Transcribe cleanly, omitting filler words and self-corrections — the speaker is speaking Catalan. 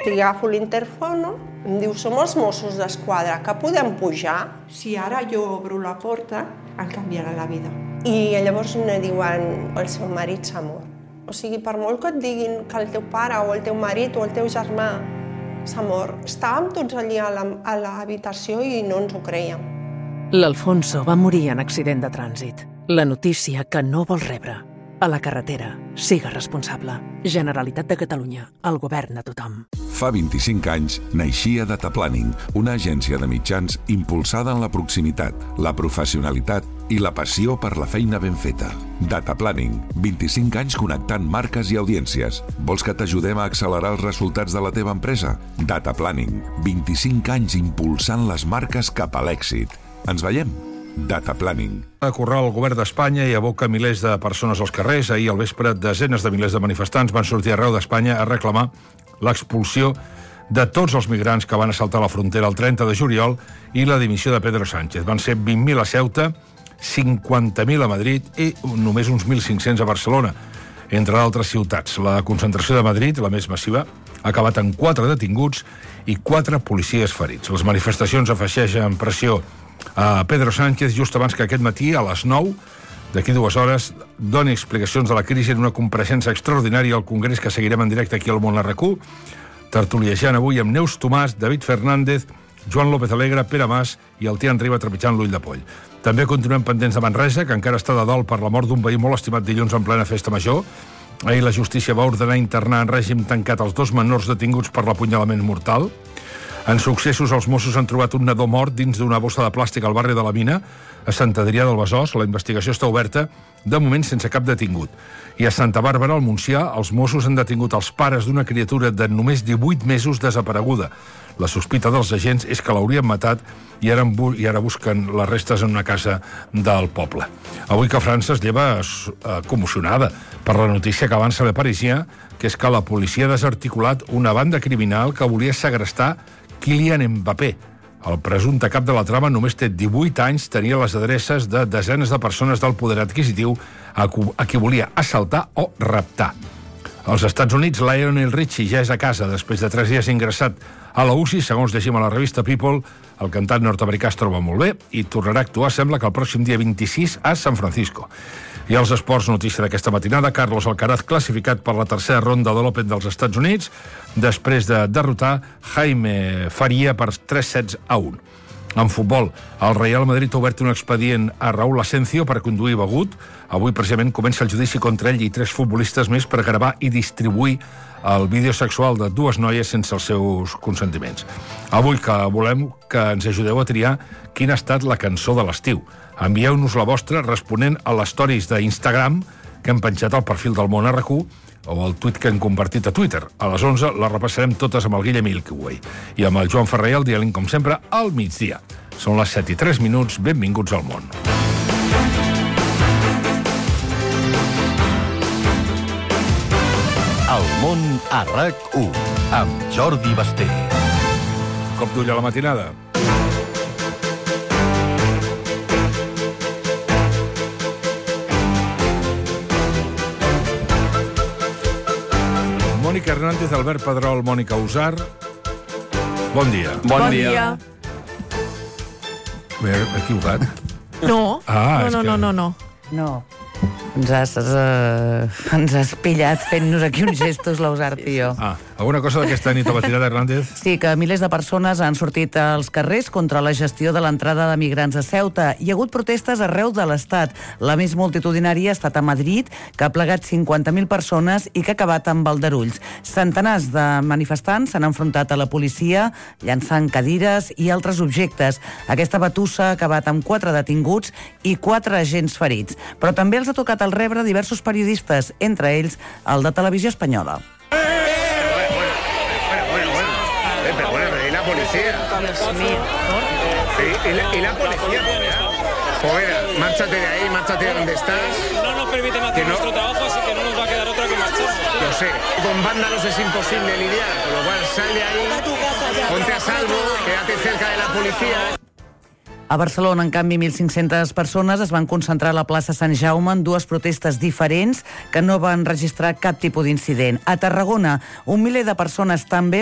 T'agafo l'interfono, em diu, som els Mossos d'Esquadra, que podem pujar? Si ara jo obro la porta, em canviarà la vida. I llavors me diuen, el seu marit s'ha mort. O sigui, per molt que et diguin que el teu pare o el teu marit o el teu germà s'ha mort, estàvem tots allí a l'habitació i no ens ho creiem. L'Alfonso va morir en accident de trànsit. La notícia que no vol rebre. A la carretera, siga responsable. Generalitat de Catalunya, el govern de tothom. Fa 25 anys naixia Data Planning, una agència de mitjans impulsada en la proximitat, la professionalitat i la passió per la feina ben feta. Data Planning, 25 anys connectant marques i audiències. Vols que t'ajudem a accelerar els resultats de la teva empresa? Data Planning, 25 anys impulsant les marques cap a l'èxit. Ens veiem? Data Planning. Acorral el govern d'Espanya i aboca milers de persones als carrers. Ahir al vespre, desenes de milers de manifestants van sortir arreu d'Espanya a reclamar l'expulsió de tots els migrants que van assaltar la frontera el 30 de juliol i la dimissió de Pedro Sánchez. Van ser 20.000 a Ceuta, 50.000 a Madrid i només uns 1.500 a Barcelona, entre altres ciutats. La concentració de Madrid, la més massiva, ha acabat amb 4 detinguts i 4 policies ferits. Les manifestacions afegeixen pressió a Pedro Sánchez just abans que aquest matí, a les 9, d'aquí 2 hores, doni explicacions de la crisi en una compareixença extraordinària al Congrés que seguirem en directe aquí al Món RQ, tertuliejant avui amb Neus Tomàs, David Fernández, Joan López Alegre, Pere Mas i el Tian Riba trepitjant l'ull de poll. També continuem pendents de Manresa, que encara està de dol per la mort d'un veí molt estimat dilluns en plena festa major. Ahir la justícia va ordenar internar en règim tancat els 2 menors detinguts per l'apunyalament mortal. En successos, els Mossos han trobat un nadó mort dins d'una bossa de plàstic al barri de la Mina, a Sant Adrià del Besòs. La investigació està oberta, de moment sense cap detingut. I a Santa Bàrbara, al Montsià, els Mossos han detingut els pares d'una criatura de només 18 mesos desapareguda. La sospita dels agents és que l'haurien matat i ara busquen les restes en una casa del poble. Avui que França es lleva commocionada per la notícia que avança Le Parisien, que és que la policia ha desarticulat una banda criminal que volia segrestar Kylian Mbappé. El presumpte cap de la trama només té 18 anys, tenia les adreces de desenes de persones del poder adquisitiu a qui volia assaltar o raptar. Als Estats Units, Lionel Richie ja és a casa després de 3 dies ingressat a la UCI. Segons llegim a la revista People, el cantant nord-americà es troba molt bé i tornarà a actuar, sembla que el pròxim dia 26 a San Francisco. I als esports, notícia d'aquesta matinada, Carlos Alcaraz classificat per la tercera ronda de l'Open dels Estats Units després de derrotar Jaime Faria per 3-1. En futbol, el Real Madrid ha obert un expedient a Raúl Asencio per conduir begut. Avui, precisament, comença el judici contra ell i 3 futbolistes més per gravar i distribuir el vídeo sexual de 2 noies sense els seus consentiments. Avui que volem que ens ajudeu a triar quina ha estat la cançó de l'estiu. Envieu-nos la vostra responent a les stories d'Instagram que hem penjat al perfil del Món RQ o el tuit que hem compartit a Twitter. A les 11 les repassarem totes amb el Guillem Milky Way. I amb el Joan Ferrer el dialint, com sempre, al migdia. Són les 7:03, benvinguts al món. El món a RAC1, amb Jordi Basté. Cop d'ull a la matinada. Mònica Hernández, Albert Pedrol, Mònica Usar. Bon dia. Bon dia. M'he equivocat? No, no. Ens has pillat fent-nos aquí uns gestos, l'Usar, tio. Alguna cosa d'aquesta nit a matinada, Hernández? Sí, que milers de persones han sortit als carrers contra la gestió de l'entrada de migrants a Ceuta. Hi ha hagut protestes arreu de l'Estat. La més multitudinària ha estat a Madrid, que ha plegat 50.000 persones i que ha acabat amb aldarulls. Centenars de manifestants s'han enfrontat a la policia, llançant cadires i altres objectes. Aquesta batussa ha acabat amb 4 detinguts i 4 agents ferits. Però també els ha tocat el rebre diversos periodistes, entre ells el de Televisió Espanyola. ¿Y la policía? Sí, ¿y la policía? Pues mira, márchate de ahí, márchate de donde estás. No nos permiten hacer nuestro trabajo, así que no nos va a quedar otra que marcharnos. Lo sé, con vándalos es imposible lidiar, con lo cual sal de ahí, ponte a salvo, quédate cerca de la policía. A Barcelona, en canvi, 1.500 persones es van concentrar a la plaça Sant Jaume en 2 protestes diferents que no van registrar cap tipus d'incident. A Tarragona, un miler de persones també